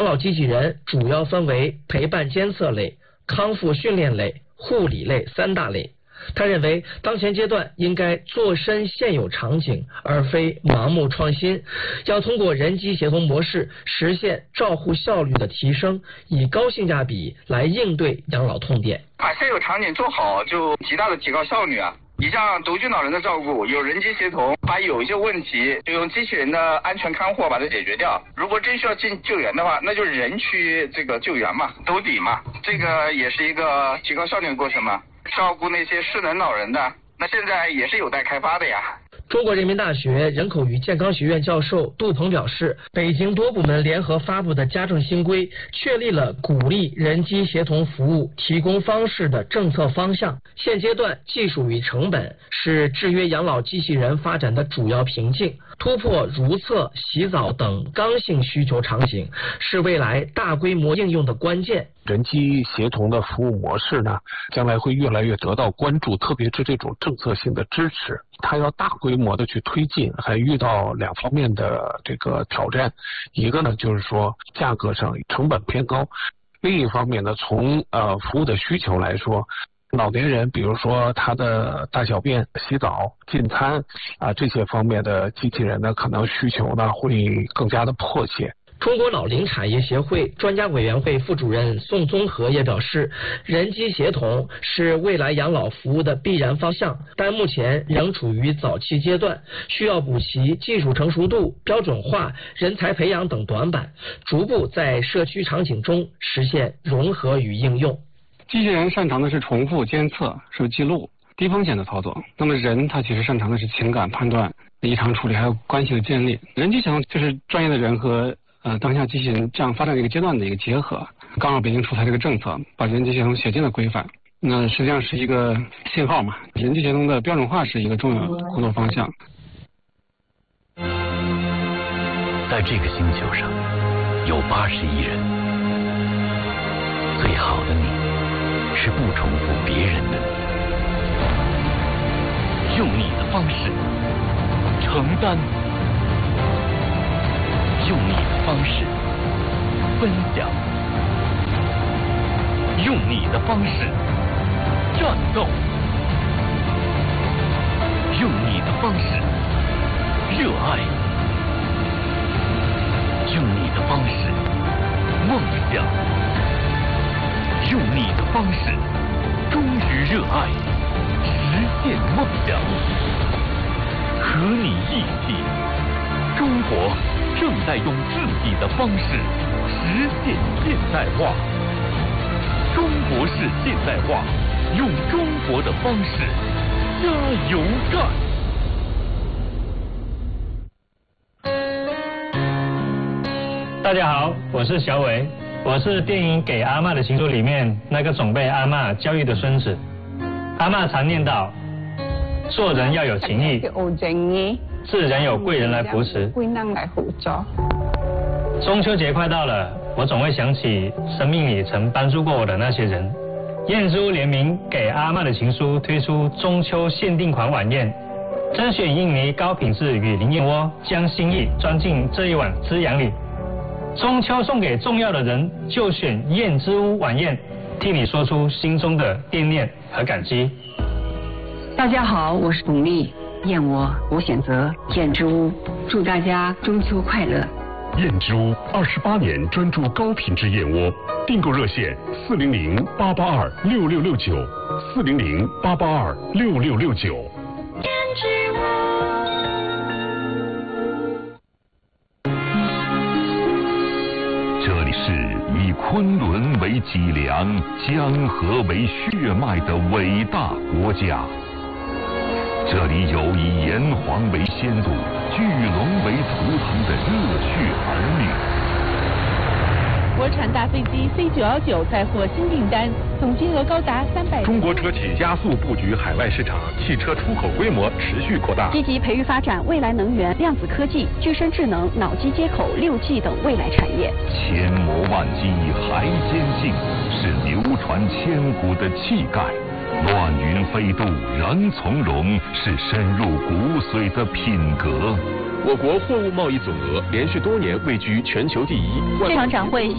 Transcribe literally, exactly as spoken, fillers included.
老机器人主要分为陪伴监测类、康复训练类、护理类三大类。他认为，当前阶段应该做深现有场景，而非盲目创新，要通过人机协同模式实现照护效率的提升，以高性价比来应对养老痛点。 把现有场景做好，就极大的提高效率啊！你像独居老人的照顾，有人机协同，把有一些问题就用机器人的安全看护把它解决掉。如果真需要进救援的话，那就是人去这个救援嘛，兜底嘛，这个也是一个提高效率的过程嘛。照顾那些失能老人的，那现在也是有待开发的呀。 中国人民大学人口与健康学院教授杜鹏表示，北京多部门联合发布的家政新规确立了鼓励人机协同服务提供方式的政策方向。现阶段技术与成本是制约养老机器人发展的主要瓶颈，突破如厕、洗澡等刚性需求场景是未来大规模应用的关键。 人机协同的服务模式呢，将来会越来越得到关注，特别是这种政策性的支持，它要大规模的去推进，还遇到两方面的这个挑战。一个呢，就是说价格上成本偏高；另一方面呢，从呃服务的需求来说，老年人比如说他的大小便、洗澡、进餐啊这些方面的机器人呢，可能需求呢会更加的迫切。 中国老龄产业协会专家委员会副主任宋宗和也表示，人机协同是未来养老服务的必然方向，但目前仍处于早期阶段，需要补齐技术成熟度、标准化、人才培养等短板，逐步在社区场景中实现融合与应用。 机器人擅长的是重复监测、是记录、低风险的操作，那么人他其实擅长的是情感判断、异常处理，还有关系的建立。人机协同就是专业的人和呃，当下机器人这样发展的一个阶段的一个结合，刚好北京出台这个政策，把人机协同写进了规范，那实际上是一个信号嘛。人机协同的标准化是一个重要的工作方向。 在这个星球上，有八十亿人，最好的你是不重复别人的你，用你的方式承担。用你的方式分享，用你的方式战斗，用你的方式热爱，用你的方式梦想，用你的方式忠于热爱，实现梦想。和你一起，中国正在用自己的方式实现现代化。中国式现代化，用中国的方式加油干。 大家好，我是小伟，我是电影《给阿嬷的情书》里面那个总被阿嬷教育的孙子。阿嬷常念叨，做人要有情义，自然有贵人来扶持。中秋节快到了，我总会想起生命里曾帮助过我的那些人。燕之屋联名给阿嬷的情书推出中秋限定款晚宴，甄选印尼高品质与灵燕窝，将心意装进这一碗滋养里。中秋送给重要的人，就选燕之屋晚宴，替你说出心中的惦念和感激。 大家好，我是董丽。燕窝我选择燕之屋，祝大家中秋快乐。 燕之屋二十八年专注高品质燕窝，订购热线四零零八八二六六六九，四零零八八二六六六九。燕之屋。这里是以昆仑为脊梁、江河为血脉的伟大国家。这里有以炎黄为先祖、巨龙为图腾的热血儿女。 国产大飞机 C 九幺九再获新订单，总金额高达三百。 中国车企加速布局海外市场，汽车出口规模持续扩大。 积极培育发展未来能源、量子科技、具身智能、脑机接口、六 G 等未来产业。 千磨万击还坚信，是流传千古的气概。乱云飞渡仍从容，是深入骨髓的品格。 我国货物贸易总额连续多年位居全球第一。 这场展会